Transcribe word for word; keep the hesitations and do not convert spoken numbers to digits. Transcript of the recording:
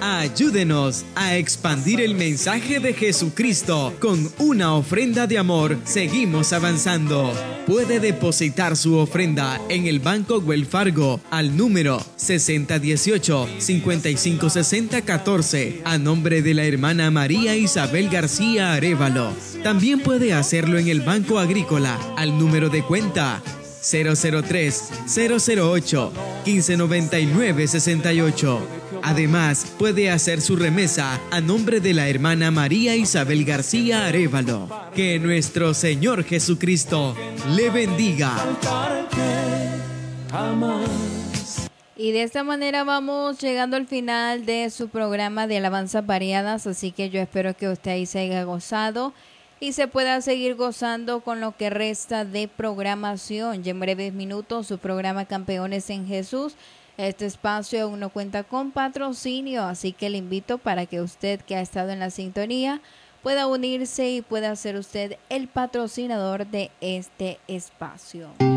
Ayúdenos a expandir el mensaje de Jesucristo. Con una ofrenda de amor, seguimos avanzando. Puede depositar su ofrenda en el Banco Wells Fargo al número sesenta dieciocho, cincuenta y cinco sesenta catorce a nombre de la hermana María Isabel García Arévalo. También puede hacerlo en el Banco Agrícola al número de cuenta cero cero tres, cero cero ocho, uno cinco nueve nueve sesenta y ocho. Además, puede hacer su remesa a nombre de la hermana María Isabel García Arévalo. Que nuestro Señor Jesucristo le bendiga. Y de esta manera vamos llegando al final de su programa de alabanzas variadas, así que yo espero que usted ahí se haya gozado y se pueda seguir gozando con lo que resta de programación. Y en breves minutos su programa Campeones en Jesús. Este espacio aún no cuenta con patrocinio, así que le invito para que usted que ha estado en la sintonía pueda unirse y pueda ser usted el patrocinador de este espacio.